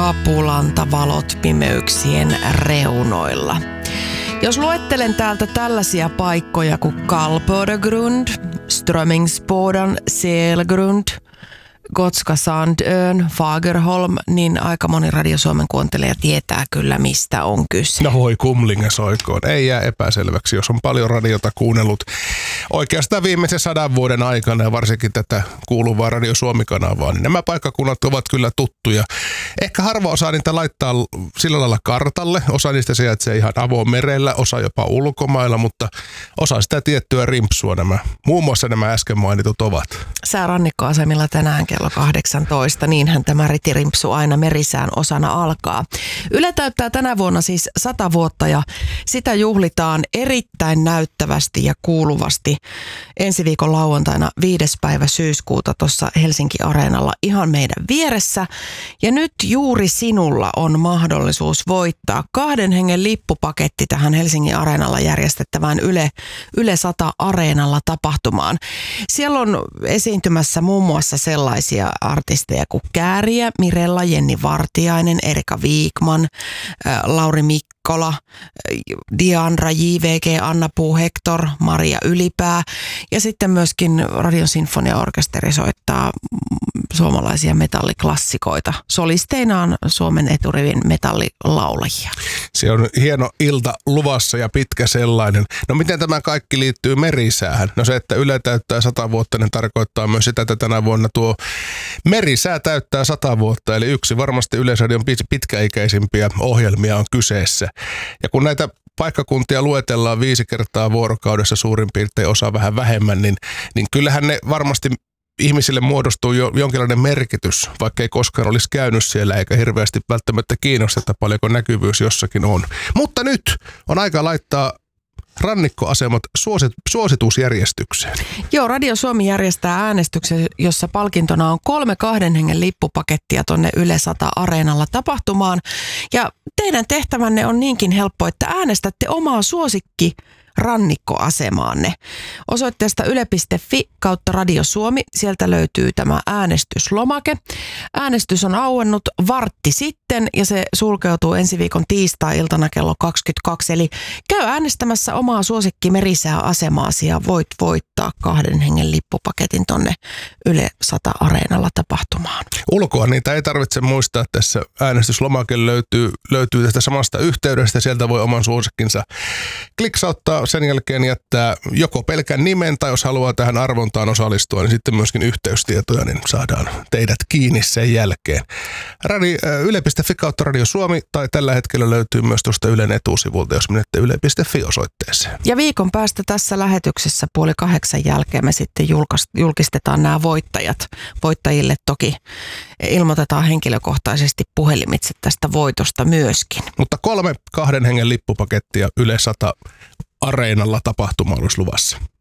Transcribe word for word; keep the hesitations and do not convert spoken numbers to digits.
Apulantavalot pimeyksien reunoilla. Jos luettelen täältä tällaisia paikkoja kuin Kalpöregrund, Strömingsbodan Selgrund, Gotska Sandön, Fagerholm, niin aika moni Radio Suomen kuuntelija tietää kyllä, mistä on kyse. No voi kumlinga soikoon. Ei jää epäselväksi, jos on paljon radiota kuunnellut oikeastaan viimeisen sadan vuoden aikana ja varsinkin tätä kuuluvaa Radio Suomi-kanavaa, niin nämä paikkakunnat ovat kyllä tuttuja. Ehkä harva osaa niitä laittaa sillä lailla kartalle. Osa niistä sijaitsee ihan avomerellä, osa jopa ulkomailla, mutta osa sitä tiettyä rimpsua nämä, muun muassa nämä äsken mainitut ovat. Säärannikkoasemilla tänään kello kahdeksantoista, niinhän tämä ritirimpsu aina merisään osana alkaa. Yle täyttää tänä vuonna siis sata vuotta ja sitä juhlitaan erittäin näyttävästi ja kuuluvasti ensi viikon lauantaina viides päivä syyskuuta tuossa Helsinki-areenalla ihan meidän vieressä. Ja nyt juuri sinulla on mahdollisuus voittaa kahden hengen lippupaketti tähän Helsingin areenalla järjestettävään Yle, Yle sata areenalla tapahtumaan. Siellä on esiintymässä muun muassa sellaisia artisteja kuin Kääriä, Mirella, Jenni Vartiainen, Erika Viikman, Lauri Mikkola, Diandra, J V G, Anna Puu, Hector, Maria Ylipää ja sitten myöskin Radion Sinfoniaorkesteri soittaa suomalaisia metalliklassikoita. Solisteinaan Suomen eturivin metallilaulajia. Se on hieno ilta luvassa ja pitkä sellainen. No miten tämä kaikki liittyy merisäähän? No se, että Yle täyttää sata vuotta, niin tarkoittaa myös sitä, että tänä vuonna tuo merisää täyttää sata vuotta. Eli yksi varmasti Yleisradion pitkäikäisimpiä ohjelmia on kyseessä. Ja kun näitä paikkakuntia luetellaan viisi kertaa vuorokaudessa suurin piirtein, osa vähän vähemmän, niin, niin kyllähän ne varmasti ihmisille muodostuu jo jonkinlainen merkitys, vaikka ei koskaan olisi käynyt siellä eikä hirveästi välttämättä kiinnosteta paljonko näkyvyys jossakin on. Mutta nyt on aika laittaa rannikkoasemat suosit, suositusjärjestykseen. Joo, Radio Suomi järjestää äänestyksen, jossa palkintona on kolme kahden hengen lippupakettia tonne Yle sata areenalla tapahtumaan. Ja teidän tehtävänne on niinkin helppo, että äänestätte omaa suosikki rannikkoasemaanne. Osoitteesta yle piste fi kautta Radio Suomi. Sieltä löytyy tämä äänestyslomake. Äänestys on auennut vartti sitten ja se sulkeutuu ensi viikon tiistai-iltana kello kaksikymmentäkaksi. Eli käy äänestämässä omaa suosikki merisääasemaasi ja voit voittaa kahden hengen lippupaketin tonne Yle sata areenalla tapahtumaan. Ulkoa niitä ei tarvitse muistaa. Tässä äänestyslomake löytyy, löytyy tästä samasta yhteydestä. Sieltä voi oman suosikkinsa kliksauttaa. Sen jälkeen jättää joko pelkän nimen tai jos haluaa tähän arvontaan osallistua, niin sitten myöskin yhteystietoja, niin saadaan teidät kiinni sen jälkeen. Radio, yle piste fi kautta Radio Suomi tai tällä hetkellä löytyy myös tuosta Ylen etusivulta, jos menette yle piste fi osoitteeseen. Ja viikon päästä tässä lähetyksessä puoli kahdeksan jälkeen me sitten julkistetaan nämä voittajat. Voittajille toki ilmoitetaan henkilökohtaisesti puhelimitse tästä voitosta myöskin. Mutta kolme kahden hengen lippupakettia Yle sata areenalla tapahtuma olisi luvassa.